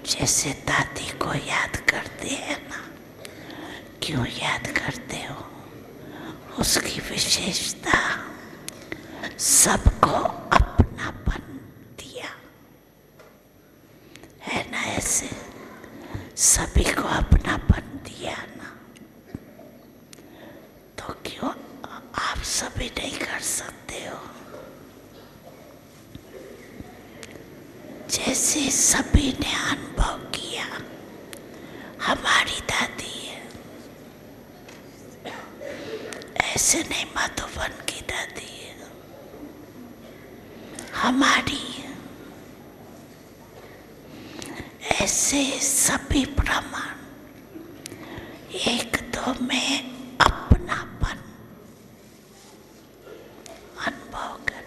जैसे दादी को याद करते हैं ना, क्यों याद करते हो? उसकी विशेषता सबको अपनापन दिया है ना, ऐसे सभी को अपनापन दिया ना, तो क्यों आप सभी नहीं कर सकते हो? जैसे सभी ने अनुभव किया, हमारी दादी है, ऐसे नहीं मधुबन की दादी है, हमारी है, ऐसे सभी प्रमाण एक दो में अपनापन अनुभव कर।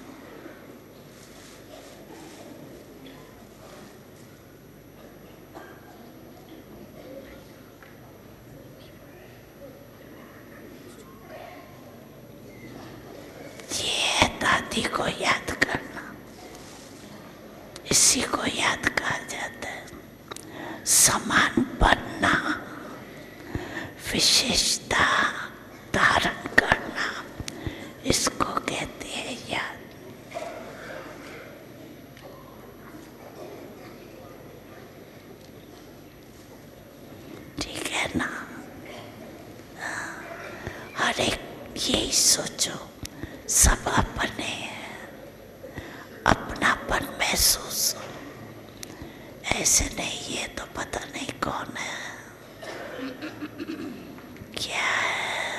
ये दादी को याद करना, इसी को याद कहा जाता है। समान बनना, विशेषता धारण करना, इसको कहते हैं याद। ठीक है ना? हर एक यही सोचो, सब अपने अपनापन महसूस हो, ऐसे नहीं ये तो पता नहीं कौन है, क्या है,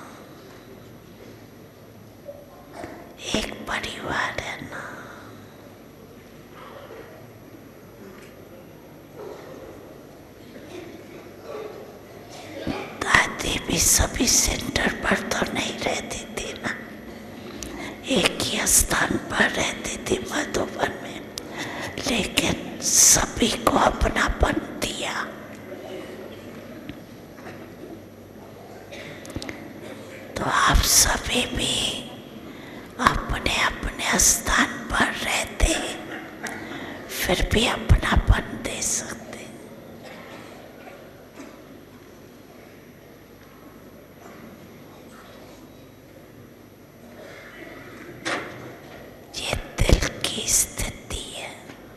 एक परिवार है ना। दादी भी सभी सेंटर पर तो नहीं रहती थी ना, एक ही स्थान पर रहती थी मधुबन में, लेकिन सभी को अपनापन दिया। तो आप सभी भी अपने अपने स्थान पर रहते, फिर भी अपनापन दे सकते। ये दिल की स्थिति है।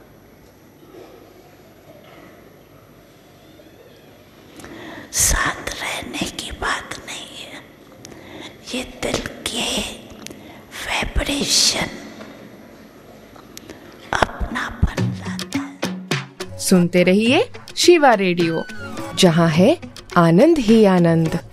साथ रहने की बात नहीं है, ये दिल के वाइब्रेशन अपनापन लाता है। सुनते रहिए शिवा रेडियो, जहां है आनंद ही आनंद।